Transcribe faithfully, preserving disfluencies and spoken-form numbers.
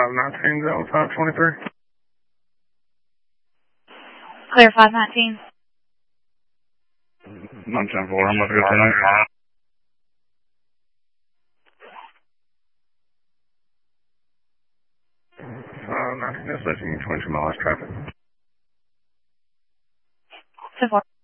five nineteen, zone five twenty-three. Clear five nineteen. nine ten four, how much good tonight? Uh, nineteen, that's less than twenty-two miles traffic. ten four.